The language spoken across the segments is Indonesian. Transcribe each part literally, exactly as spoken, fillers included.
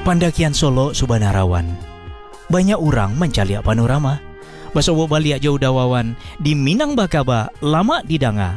Pandakian Solo Subanarawan. Banyak orang mencari panorama. Basobo baliak jauh dawawan di Minang Bakaba lama didanga.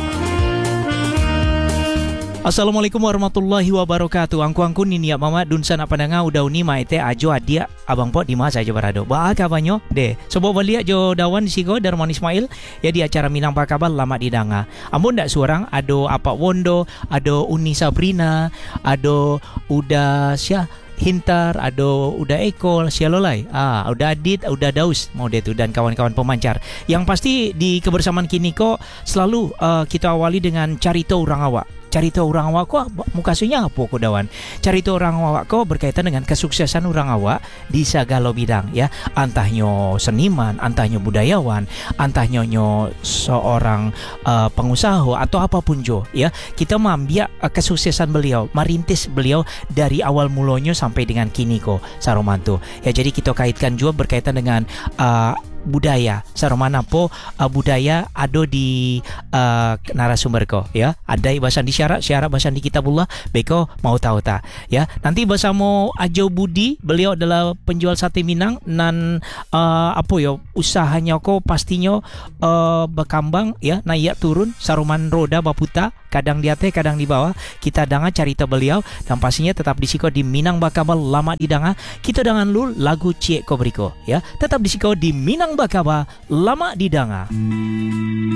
Assalamualaikum warahmatullahi wabarakatuh. Angku-angku nini ya mama dunsan apa danga udah uni maite ajo adia abang pot di masa aja berado. Ba kabanyo de. Sobo baliak jo dawan sigo Darman Ismail ya di acara Minang Bakaba lama didanga. Ampun ndak seorang ado apa wondo, ado Uni Sabrina, ado udah sia Hintar, ado udah Eko, sialolai, ah, udah Adit, udah Daus, mau deh tuh dan kawan-kawan pemancar. Yang pasti di kebersamaan kini kok selalu uh, kita awali dengan carito orang awak. Carita orang awak kok mukasunya apa kok dawan. Carita orang awak kok berkaitan dengan kesuksesan orang awak di segala bidang ya. Antahnya seniman, antahnya budayawan, antahnya seorang uh, pengusaha atau apapun jo ya. Kita mengambil uh, kesuksesan beliau, merintis beliau dari awal mulanya sampai dengan kini kok Saromanto. Ya jadi kita kaitkan juga berkaitan dengan uh, budaya saromana po uh, budaya ado di uh, narasumber ko ya ada bahasan di syarat syarat bahasan di kitabullah beko mau tahu ta ya nanti bahasa mau Ajo Budi beliau adalah penjual sate Minang nan uh, apa yo usahanya ko pastinya uh, berkembang ya naik turun saruman roda baputa kadang di atas kadang di bawah kita danga carita beliau dan pastinya tetap disiko di Minang Bakaba lama didanga kita dengan lu lagu Cie Kobriko ya tetap disiko di Minang Bakaba lama didanga.